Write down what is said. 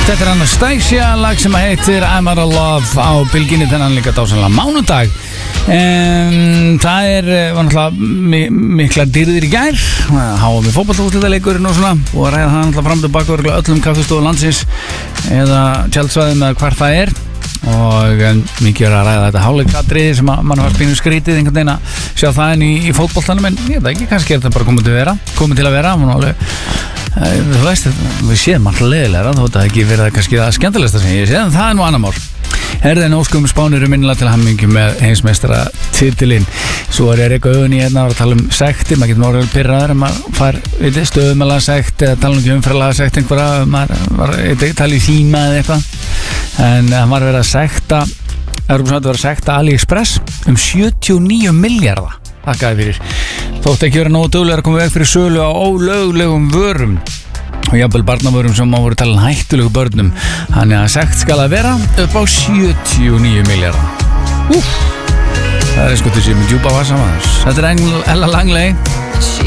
Þetta Anastasia, lag sem heitir I'm Out of Love á bylginni þennan líka dásanlega mánudag. Það var náttúrulega mikla dýrðir í gær, háum við fótboltaúrslitaleikurinn og svona, og ræða það náttúrulega fram til baka öllum kaffistofu landsins eða tjaldsvæðum eða hvar það er. Og mikið að ræða þetta hálfleiksatriði sem mann var spínu skrítið einhvern veginn að sjá það inn í fótboltanum, en ég veit ekki, kannski þetta bara komið til að vera alveg, þú veist, við séum alltaf leiðilega þótt að það ekki verið kannski það skemmtilegsta sem ég sé, en það nú annar mál. Herðin óskum Spánir minnilega til hamingju með heimsmeistara titilinn. Svo ég reyka augun í hérna að tala sektir, maður getur orðið pirraður maður fær stöðumælaga sekt eða tala um umfæralaga sekt einhverja, maður var tala í síma eða eitthvað, en hann var verið að sekta AliExpress 79 milljarða. Þakkaði fyrir. Þótt ekki vera nógu duglegar að koma veg fyrir sölu á ólöglegum vörum og jafnvel barnavörum sem má voru talin hættulegu börnum. Þannig að sekt skal að vera upp á 79 milljarða. Það er sko þessi með djúpa vasa maður. Þetta er Ella Langley.